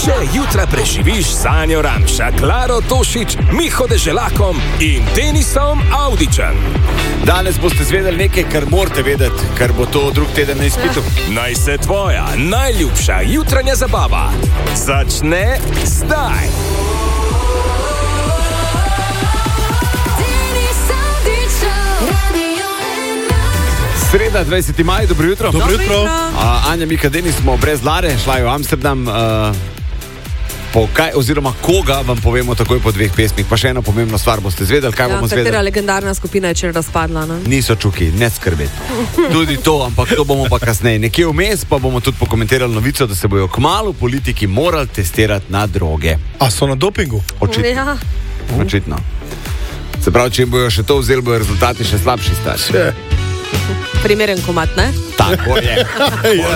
Če jutra preživiš z Anjo Ramša, Klaro Tošič, Miho Deželakom in Denisom Avdićem. Danes boste zvedeli nekaj, kar morate vedeti, ker bo to drug teden na izpitu. Naj se tvoja najljubša jutranja zabava začne zdaj. Sreda, 20. maj, dobro jutro. Dobro jutro. Anja, Mika, Denis smo brez Lare, šla je v Amsterdam. Oziroma koga vam povemo takoj po dveh pesmih. Pa še eno pomembno stvar boste zvedeli. Kaj bomo zvedeli? Katera legendarna skupina je včeraj razpadla, ne? Niso Čuki, ne skrbeti. Tudi to, ampak to bomo pa kasneje. Nekje vmes pa bomo tudi pokomentirali novico, da se bojo kmalu politiki morali testirati na droge. A so na dopingu? Očitno. Ja. Očitno. Se pravi, če jim bojo še to vzeli, bojo rezultati še slabši stari. Primeren komat, ne? Tako je.